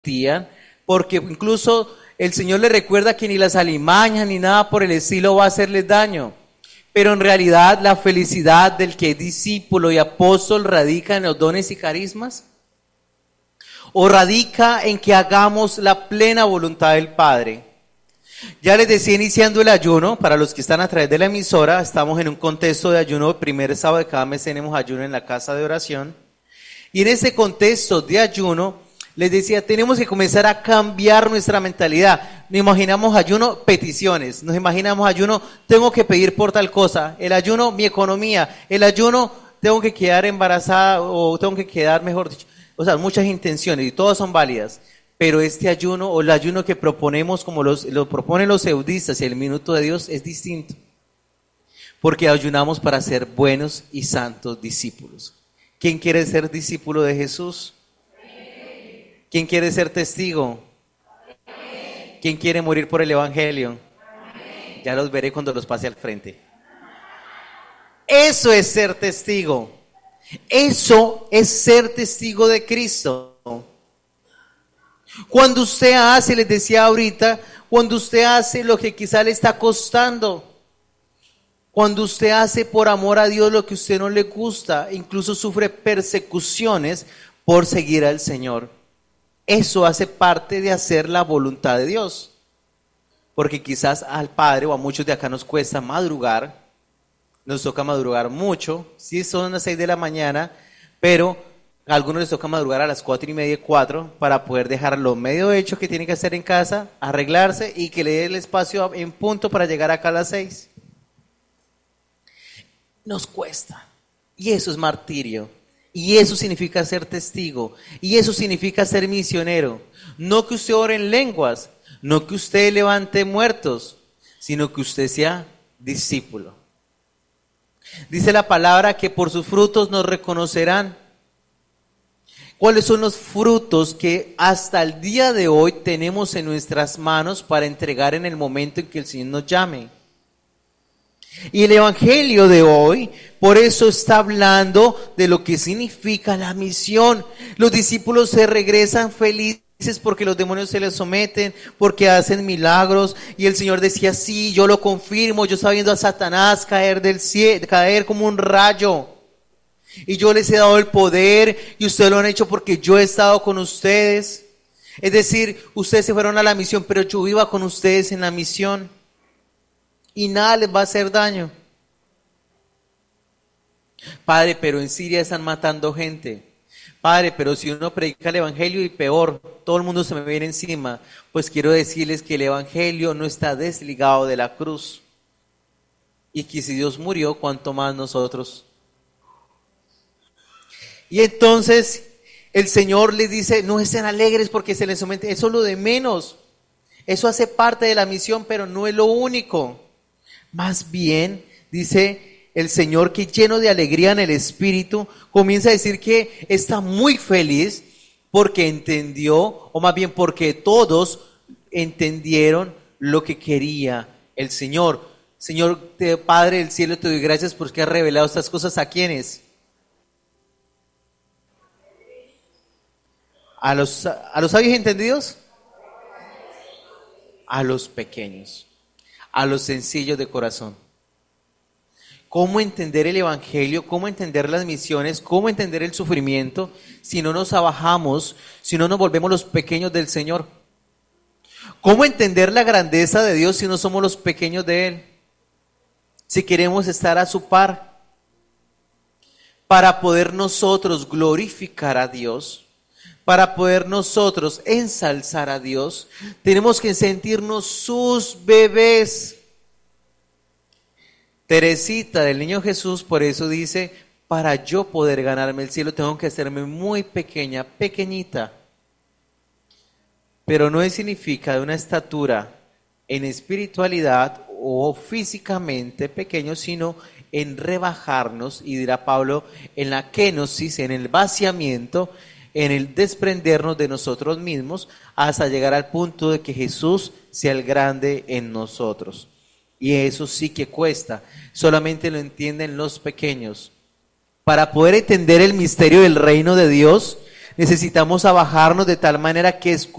permitían, porque incluso el Señor les recuerda que ni las alimañas ni nada por el estilo va a hacerles daño. Pero en realidad la felicidad del que es discípulo y apóstol radica en los dones y carismas, o radica en que hagamos la plena voluntad del Padre. Ya les decía, iniciando el ayuno, para los que están a través de la emisora, estamos en un contexto de ayuno. El primer sábado de cada mes tenemos ayuno en la casa de oración. Y en ese contexto de ayuno, les decía, tenemos que comenzar a cambiar nuestra mentalidad. Nos imaginamos ayuno, peticiones. Nos imaginamos ayuno, tengo que pedir por tal cosa. El ayuno, mi economía. El ayuno, tengo que quedar embarazada o tengo que quedar, mejor dicho. O sea, muchas intenciones y todas son válidas. Pero este ayuno o el ayuno que proponemos, como lo proponen los eudistas y el minuto de Dios, es distinto. Porque ayunamos para ser buenos y santos discípulos. ¿Quién quiere ser discípulo de Jesús? ¿Quién quiere ser testigo? ¿Quién quiere morir por el Evangelio? Ya los veré cuando los pase al frente. Eso es ser testigo. Eso es ser testigo de Cristo. Cuando usted hace, les decía ahorita, cuando usted hace lo que quizá le está costando, cuando usted hace por amor a Dios lo que a usted no le gusta, incluso sufre persecuciones por seguir al Señor, eso hace parte de hacer la voluntad de Dios. Porque quizás al Padre o a muchos de acá nos cuesta madrugar, nos toca madrugar mucho, sí son las 6 de la mañana, pero a algunos les toca madrugar a las 4:30, 4, para poder dejar lo medio hecho que tienen que hacer en casa, arreglarse y que le dé el espacio en punto para llegar acá a las 6. Nos cuesta. Y eso es martirio. Y eso significa ser testigo. Y eso significa ser misionero. No que usted ore en lenguas, no que usted levante muertos, sino que usted sea discípulo. Dice la palabra que por sus frutos nos reconocerán. ¿Cuáles son los frutos que hasta el día de hoy tenemos en nuestras manos para entregar en el momento en que el Señor nos llame? Y el Evangelio de hoy, por eso está hablando de lo que significa la misión. Los discípulos se regresan felices porque los demonios se les someten, porque hacen milagros. Y el Señor decía, sí, yo lo confirmo, yo estaba viendo a Satanás caer del cielo, caer como un rayo. Y yo les he dado el poder y ustedes lo han hecho porque yo he estado con ustedes. Es decir, ustedes se fueron a la misión, pero yo iba con ustedes en la misión. Y nada les va a hacer daño. Padre, pero en Siria están matando gente. Padre, pero si uno predica el Evangelio y peor, todo el mundo se me viene encima. Pues quiero decirles que el Evangelio no está desligado de la cruz. Y que si Dios murió, ¿cuánto más nosotros? Y entonces el Señor les dice, no estén alegres porque se les somete. Eso es lo de menos. Eso hace parte de la misión, pero no es lo único. Más bien, dice el Señor, que lleno de alegría en el Espíritu, comienza a decir que está muy feliz porque entendió, o más bien porque todos entendieron lo que quería el Señor. Señor, Padre del cielo, te doy gracias porque has revelado estas cosas a ¿quiénes? ¿A los sabios entendidos? A los pequeños, a los sencillos de corazón. ¿Cómo entender el Evangelio? ¿Cómo entender las misiones? ¿Cómo entender el sufrimiento? Si no nos abajamos, si no nos volvemos los pequeños del Señor. ¿Cómo entender la grandeza de Dios si no somos los pequeños de Él? Si queremos estar a su par, para poder nosotros glorificar a Dios, para poder nosotros ensalzar a Dios, tenemos que sentirnos sus bebés. Teresita del Niño Jesús por eso dice, para yo poder ganarme el cielo tengo que hacerme muy pequeña, pequeñita. Pero no significa de una estatura en espiritualidad o físicamente pequeño, sino en rebajarnos, y dirá Pablo, en la kenosis, en el vaciamiento, en el desprendernos de nosotros mismos hasta llegar al punto de que Jesús sea el grande en nosotros. Y eso sí que cuesta, solamente lo entienden los pequeños. Para poder entender el misterio del reino de Dios, necesitamos abajarnos de tal manera que